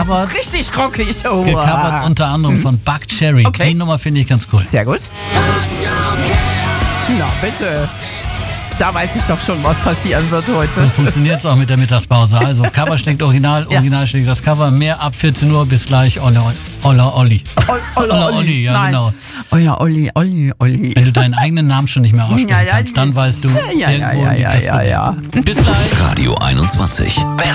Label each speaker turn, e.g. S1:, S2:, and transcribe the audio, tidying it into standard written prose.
S1: gecovert.
S2: Das ist richtig rockig. Oh,
S1: Gecovert unter anderem von Buck Cherry.
S2: Okay.
S1: Die Nummer finde ich ganz cool.
S2: Sehr gut. Na bitte. Da weiß ich doch schon, was passieren wird heute.
S1: So funktioniert es auch mit der Mittagspause. Also Cover schlägt Original, Original schlägt das Cover. Mehr ab 14 Uhr. Bis gleich. Olla Olli.
S2: Olla Olli,
S1: ja,
S2: nein.
S1: genau.
S2: Euer Olli.
S1: Wenn du deinen eigenen Namen schon nicht mehr aussprechen kannst, dann weißt du, irgendwo liegt das Problem.
S2: Ja.
S1: Bis gleich.
S3: Radio 21.